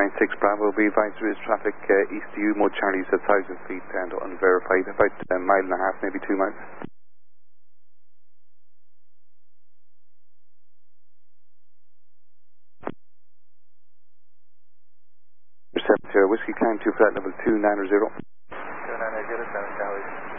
96 Bravo, be advised there is traffic east to you, Mud Charlie's at 1,000 feet and unverified, about a mile and a half, maybe 2 miles. 70 Whiskey climb to flight level 290. 290, 7 Charlie.